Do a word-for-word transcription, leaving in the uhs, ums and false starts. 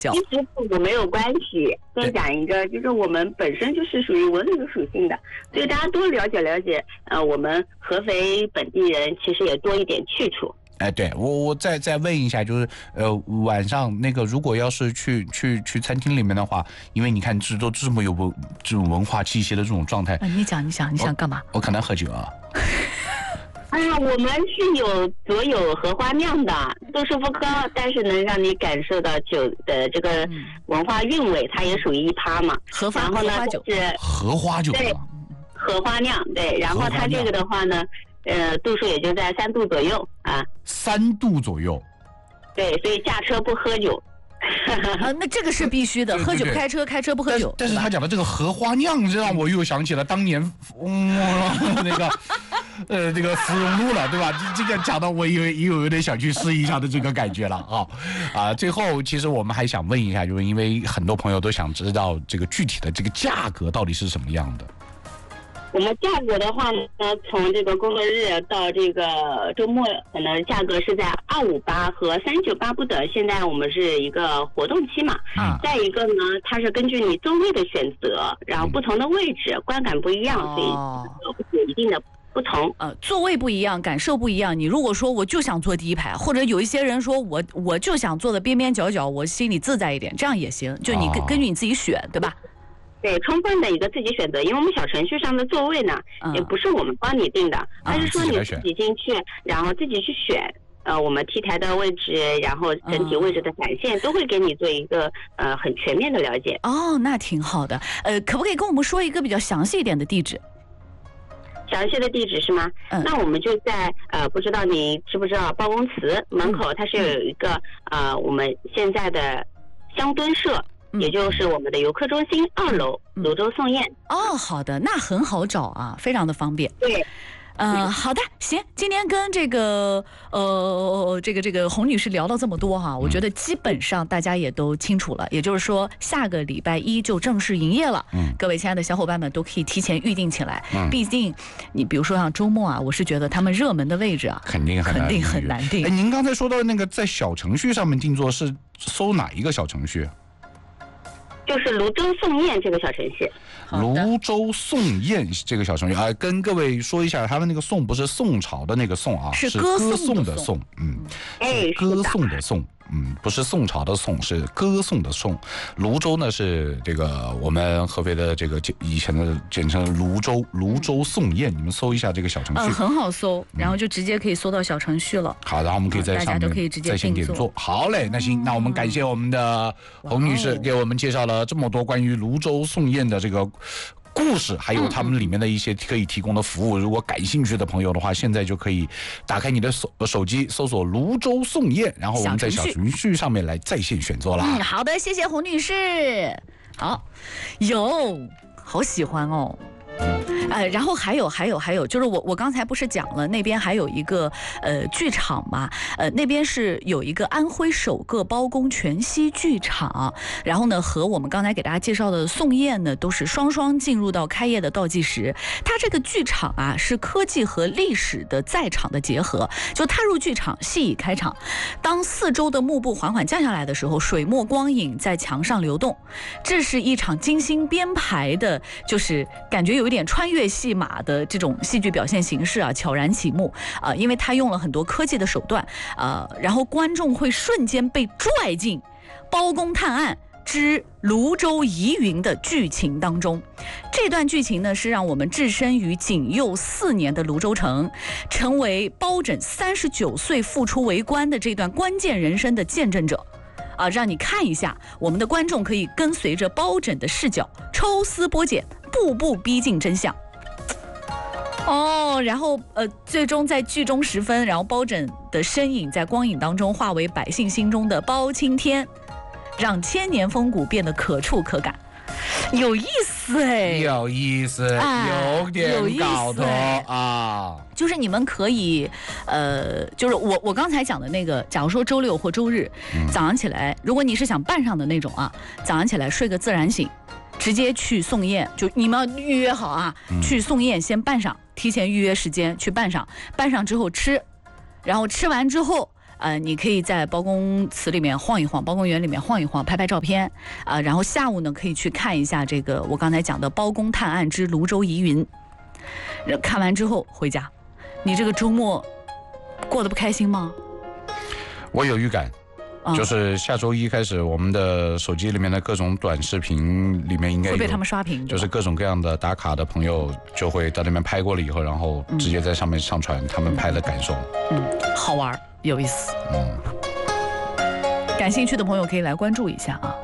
其实父母没有关系。再讲一个，就是我们本身就是属于文旅属性的，所以大家多了解了解，呃，我们合肥本地人其实也多一点去处。 哎，对我我再再问一下，就是呃晚上那个如果要是去去去餐厅里面的话，因为你看这都这么有这种文化气息的这种状态， 啊，你讲你讲你想干嘛？ 我, 我可能喝酒啊。 哎呀，我们是有佐有荷花酿的，度数不高，但是能让你感受到酒的这个文化韵味，它也属于一趴嘛。 荷花然后呢荷花酒是荷花酒， 对，荷花酿对，然后它这个的话呢，呃，度数也就在三度左右啊。 三度左右。 对，所以驾车不喝酒。 啊，那这个是必须的，喝酒开车，开车不喝酒。 但是他讲的这个荷花酿，让我又想起了当年，嗯，那个，呃，这个芙蓉路了，对吧？这个讲到我又又有点想去试一下的这个感觉了啊啊！最后，其实我们还想问一下，就是因为很多朋友都想知道这个具体的这个价格到底是什么样的。 我们价格的话呢，从这个工作日到这个周末，可能价格是在二五八和三九八不等。现在我们是一个活动期嘛，嗯，再一个呢，它是根据你座位的选择，然后不同的位置观感不一样，所以有一定的不同。 呃，座位不一样，感受不一样。你如果说我就想坐第一排，或者有一些人说我我就想坐的边边角角，我心里自在一点，这样也行。就你根根据你自己选，对吧？ 对，充分的一个自己选择，因为我们小程序上的座位呢，嗯、也不是我们帮你定的，而是说你自己进去，然后自己去选，呃，我们 T 台的位置，然后整体位置的展现，嗯、都会给你做一个呃很全面的了解。 哦，那挺好的。呃，可不可以跟我们说一个比较详细一点的地址？ 详细的地址是吗？嗯，那我们就在呃，不知道你知不知道包公祠门口，它是有一个、嗯、呃，我们现在的香墩社。也就是我们的游客中心二楼泸州颂宴。 哦，好的，那很好找啊，非常的方便。 对， 呃，好的，行，今天跟这个呃这个这个洪女士聊了这么多哈，我觉得基本上大家也都清楚了。也就是说，下个礼拜一就正式营业了。嗯，各位亲爱的小伙伴们都可以提前预定起来。嗯，毕竟你比如说像周末啊，我是觉得他们热门的位置啊， 肯定很难肯定很难定。 哎，您刚才说到那个在小程序上面定做是搜哪一个小程序？ 就是泸州颂宴这个小程序， 泸州颂宴这个小程序啊，跟各位说一下，他们那个颂不是宋朝的那个颂啊， 是歌颂的颂，嗯， 哎， 歌颂的颂，嗯，不是宋朝的宋，是歌颂的颂。泸州呢是这个我们合肥的这个以前的简称泸州，泸州颂宴，你们搜一下这个小程序， 嗯，很好搜，然后就直接可以搜到小程序了。 好，然后我们可以在上面在线点做。好嘞，那行，那我们感谢我们的洪女士给我们介绍了这么多关于泸州颂宴的这个故事，还有他们里面的一些可以提供的服务。如果感兴趣的朋友的话，现在就可以打开你的手手机，搜索泸州颂宴，然后我们在小程序上面来在线选座啦。 嗯，好的，谢谢洪女士。好，有，好喜欢哦。呃，然后还有还有还有，就是我我刚才不是讲了，那边还有一个呃剧场嘛，呃那边是有一个安徽首个包公全息剧场，然后呢和我们刚才给大家介绍的颂宴呢都是双双进入到开业的倒计时。它这个剧场啊是科技和历史的在场的结合，就踏入剧场，戏已开场。当四周的幕布缓缓降下来的时候，水墨光影在墙上流动，这是一场精心编排的，就是感觉有一点穿越戏码的这种戏剧表现形式啊，悄然起幕啊、呃，因为他用了很多科技的手段啊、呃，然后观众会瞬间被拽进包公探案之泸州疑云的剧情当中。这段剧情呢，是让我们置身于景佑四年的泸州城，成为包拯三十九岁复出为官的这段关键人生的见证者。啊，让你看一下，我们的观众可以跟随着包拯的视角抽丝剥茧，步步逼近真相。哦，然后呃，最终在剧中时分，然后包拯的身影在光影当中化为百姓心中的包青天，让千年风骨变得可触可感。有意思哎， 有意思，哎、有点搞头啊！ 就是你们可以，呃，就是我我刚才讲的那个，假如说周六或周日、嗯、早上起来，如果你是想办上的那种啊，早上起来睡个自然醒，直接去颂宴，就你们要预约好啊，嗯、去颂宴先办上，提前预约时间去办上，办上之后吃，然后吃完之后。 呃，你可以在包公祠里面晃一晃，包公园里面晃一晃，拍拍照片啊、呃。然后下午呢，可以去看一下这个我刚才讲的《包公探案之泸州疑云》。看完之后回家，你这个周末过得不开心吗？ 我有预感。就是下周一开始，我们的手机里面的各种短视频里面应该会被他们刷屏， 就是各种各样的打卡的朋友就会在那边拍过了以后，然后直接在上面上传他们拍的感受。 嗯，好玩，有意思。嗯，感兴趣的朋友可以来关注一下啊。